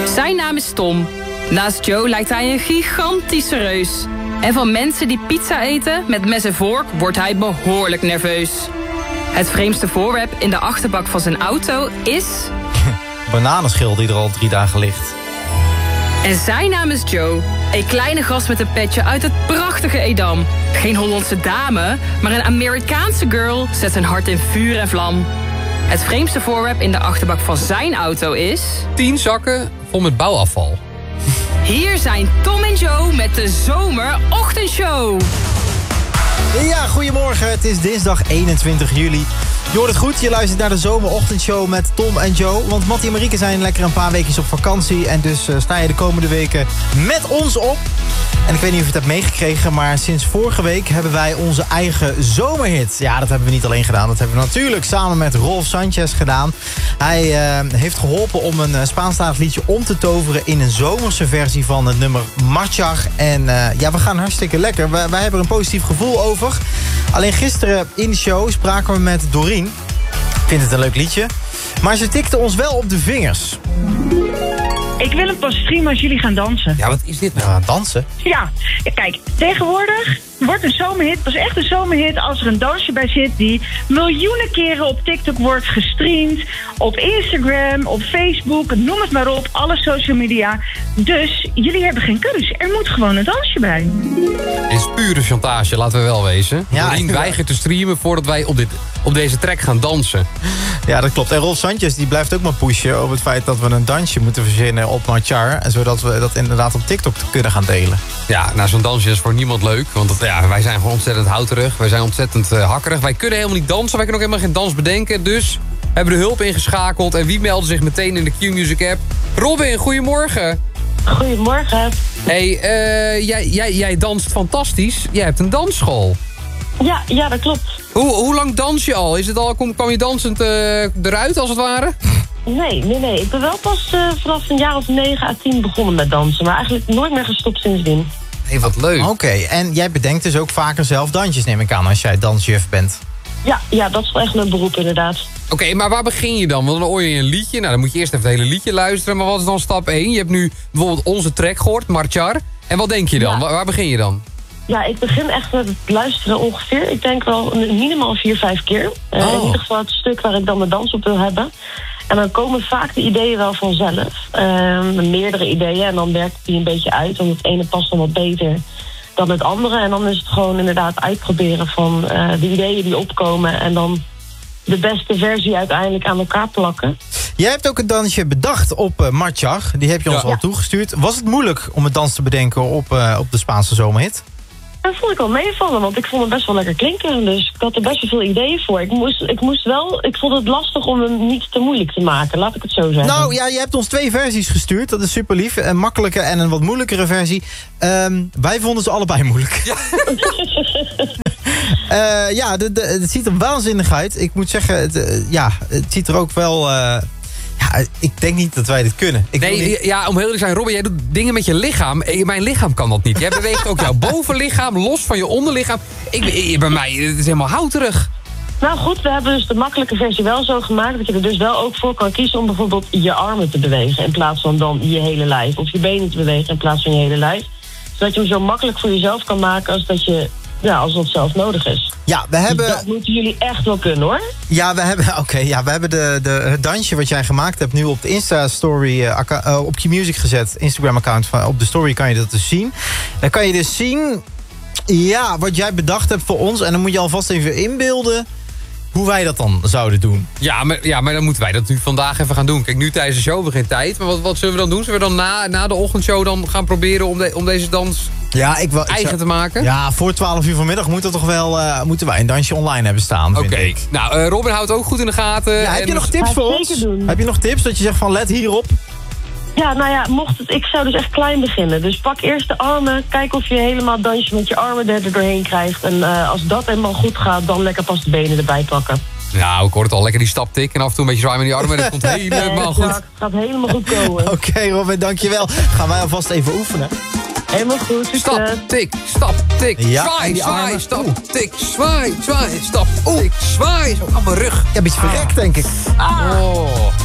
Zijn naam is Tom. Naast Joe lijkt hij een gigantische reus. En van mensen die pizza eten met mes en vork wordt hij behoorlijk nerveus. Het vreemdste voorwerp in de achterbak van zijn auto is... bananenschil die er al 3 dagen ligt. En zijn naam is Joe. Een kleine gast met een petje uit het prachtige Edam. Geen Hollandse dame, maar een Amerikaanse girl zet zijn hart in vuur en vlam. Het vreemdste voorwerp in de achterbak van zijn auto is... 10 zakken vol met bouwafval. Hier zijn Tom en Joe met de Zomerochtendshow. Ja, goedemorgen. Het is dinsdag 21 juli. Je hoort het goed, je luistert naar de Zomerochtendshow met Tom en Joe. Want Mattie en Marieke zijn lekker een paar weekjes op vakantie. En dus sta je de komende weken met ons op. En ik weet niet of je het hebt meegekregen, maar sinds vorige week hebben wij onze eigen zomerhit. Ja, dat hebben we niet alleen gedaan. Dat hebben we natuurlijk samen met Rolf Sanchez gedaan. Hij heeft geholpen om een Spaanstalig liedje om te toveren in een zomerse versie van het nummer Marchar. En ja, we gaan hartstikke lekker. Wij hebben er een positief gevoel over. Alleen gisteren in de show spraken we met Doreen. Ik vind het een leuk liedje. Maar ze tikte ons wel op de vingers. Ik wil hem pas streamen als jullie gaan dansen. Ja, wat is dit nou? Ja, dansen? Ja, kijk, tegenwoordig wordt een zomerhit pas echt een zomerhit als er een dansje bij zit die miljoenen keren op TikTok wordt gestreamd, op Instagram, op Facebook, noem het maar op, alle social media. Dus jullie hebben geen keus. Er moet gewoon een dansje bij. Dit is pure chantage, laten we wel wezen. Ja, Doreen weigert te streamen voordat wij op deze track gaan dansen. Ja, dat klopt. En Rolf Sanchez die blijft ook maar pushen op het feit dat we een dansje moeten verzinnen op Marchar. Zodat we dat inderdaad op TikTok kunnen gaan delen. Ja, nou zo'n dansje is voor niemand leuk. Want wij zijn gewoon ontzettend houterig. Wij zijn ontzettend hakkerig. Wij kunnen helemaal niet dansen. Wij kunnen ook helemaal geen dans bedenken. Dus hebben we de hulp ingeschakeld. En wie meldde zich meteen in de Q-Music app? Robin, goedemorgen. Goedemorgen. Hey, jij danst fantastisch. Jij hebt een dansschool. Ja, dat klopt. Hoe lang dans je al? Is het al kwam je dansend eruit, als het ware? Nee. Ik ben wel pas vanaf een jaar of 9 à 10 begonnen met dansen. Maar eigenlijk nooit meer gestopt sindsdien. Hé, wat leuk. Oké, en jij bedenkt dus ook vaker zelf dansjes, neem ik aan, als jij dansjuf bent. Ja, dat is wel echt mijn beroep inderdaad. Oké, maar waar begin je dan? Want dan hoor je een liedje. Nou, dan moet je eerst even het hele liedje luisteren. Maar wat is dan stap 1? Je hebt nu bijvoorbeeld onze track gehoord, Marchar. En wat denk je dan? Ja. Waar begin je dan? Ja, ik begin echt met het luisteren ongeveer. Ik denk wel minimaal 4-5 keer. In ieder geval het stuk waar ik dan de dans op wil hebben. En dan komen vaak de ideeën wel vanzelf. Meerdere ideeën. En dan werkt die een beetje uit. Want het ene past dan wat beter dan het andere. En dan is het gewoon inderdaad uitproberen van de ideeën die opkomen. En dan de beste versie uiteindelijk aan elkaar plakken. Jij hebt ook een dansje bedacht op Marchar. Die heb je ons al toegestuurd. Was het moeilijk om het dans te bedenken op de Spaanse zomerhit? Dat vond ik wel meevallen, want ik vond het best wel lekker klinken. Dus ik had er best wel veel ideeën voor. Ik vond het lastig om hem niet te moeilijk te maken, laat ik het zo zeggen. Nou ja, je hebt ons 2 versies gestuurd. Dat is super lief. Een makkelijke en een wat moeilijkere versie. Wij vonden ze allebei moeilijk. Ja, het ziet er waanzinnig uit. Ik moet zeggen, het ziet er ook wel... ik denk niet dat wij dit kunnen. Om heel eerlijk te zijn, Robin, jij doet dingen met je lichaam. Mijn lichaam kan dat niet. Jij beweegt ook jouw bovenlichaam los van je onderlichaam. Bij mij, het is helemaal houterig. Nou goed, we hebben dus de makkelijke versie wel zo gemaakt... dat je er dus wel ook voor kan kiezen om bijvoorbeeld je armen te bewegen... in plaats van dan je hele lijf. Of je benen te bewegen in plaats van je hele lijf. Zodat je hem zo makkelijk voor jezelf kan maken als als dat zelf nodig is. Ja, we hebben... Dus dat moeten jullie echt wel kunnen, hoor. Ja, we hebben het dansje wat jij gemaakt hebt nu op de Insta-story op Q-Music gezet. Instagram-account. Op de story kan je dat dus zien. Dan kan je dus zien wat jij bedacht hebt voor ons. En dan moet je alvast even inbeelden hoe wij dat dan zouden doen. Ja, maar dan moeten wij dat natuurlijk vandaag even gaan doen. Kijk, nu tijdens de show hebben we geen tijd. Maar wat zullen we dan doen? Zullen we dan na de ochtendshow dan gaan proberen om deze dans... eigen te maken? Ja, voor 12 uur vanmiddag moeten wij een dansje online hebben staan. Oké. Nou, Robin houdt ook goed in de gaten. Ja, heb je nog tips voor ons? Heb je nog tips dat je zegt van let hierop? Ja, nou ja, ik zou dus echt klein beginnen. Dus pak eerst de armen, kijk of je helemaal het dansje met je armen er doorheen krijgt. En als dat helemaal goed gaat, dan lekker pas de benen erbij pakken. Nou, ik hoor het al, lekker die staptik en af en toe een beetje zwaai met die armen. Dat komt helemaal goed. Het gaat helemaal goed komen. Oké, Robin, dankjewel. Gaan wij alvast even oefenen. Helemaal goed. Stap, tik, stap, tik, zwaai, stap, tik, zwaai, stap, tik, zwaai. Zo aan mijn rug. Ja, een beetje verrekt, denk ik. Oh.